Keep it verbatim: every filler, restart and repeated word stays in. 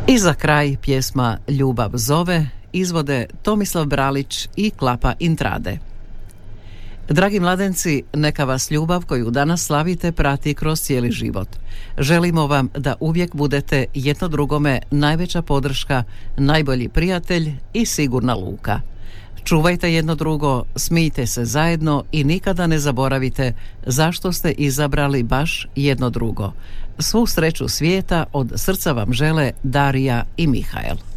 I za kraj pjesma Ljubav zove, izvode Tomislav Bralić i Klapa Intrade. Dragi mladenci, neka vas ljubav koju danas slavite prati kroz cijeli život. Želimo vam da uvijek budete jedno drugome najveća podrška, najbolji prijatelj i sigurna luka. Čuvajte jedno drugo, smijte se zajedno i nikada ne zaboravite zašto ste izabrali baš jedno drugo. Svu sreću svijeta od srca vam žele Darija i Mihael.